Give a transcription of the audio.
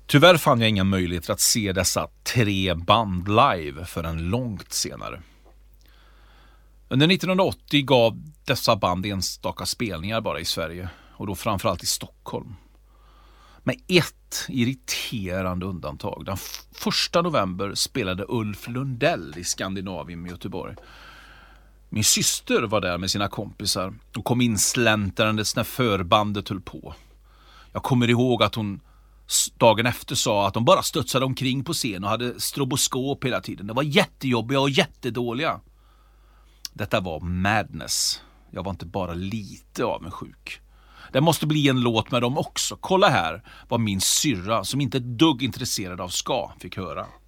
Tyvärr fann jag inga möjligheter att se dessa 3 band live förrän långt senare. Under 1980 gav dessa band enstaka spelningar bara i Sverige, och då framförallt i Stockholm. Med ett irriterande undantag. Den 1 november spelade Ulf Lundell i Skandinavium i Göteborg. Min syster var där med sina kompisar och kom in släntarandes när förbandet höll på. Jag kommer ihåg att hon dagen efter sa att de bara studsade omkring på scen och hade stroboskop hela tiden. Det var jättejobbiga och jättedåliga. Detta var madness. Jag var inte bara lite avundsjuk. Det måste bli en låt med dem också. Kolla här vad min syrra, som inte är dugg intresserad av ska, fick höra.